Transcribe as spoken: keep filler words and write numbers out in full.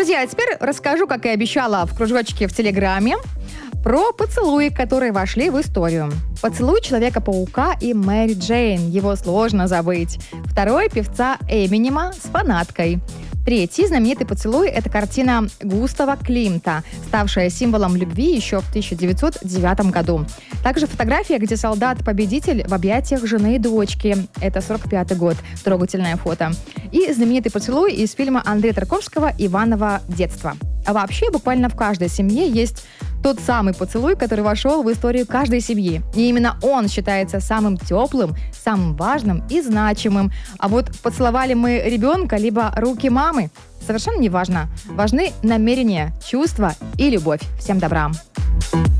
Друзья, а теперь расскажу, как и обещала в кружочке в Телеграме, про поцелуи, которые вошли в историю. Поцелуй Человека-паука и Мэри Джейн. Его сложно забыть. Второй – певца Эминема с фанаткой. Третий знаменитый поцелуй – это картина Густава Климта, ставшая символом любви еще в тысяча девятьсот девятом году. Также фотография, где солдат-победитель в объятиях жены и дочки. Это сорок пятый год. Трогательное фото. И знаменитый поцелуй из фильма Андрея Тарковского «Иваново детство». А вообще, буквально в каждой семье есть тот самый поцелуй, который вошел в историю каждой семьи. И именно он считается самым теплым, самым важным и значимым. А вот поцеловали мы ребенка, либо руки мамы, совершенно не важно. Важны намерения, чувства и любовь. Всем добра!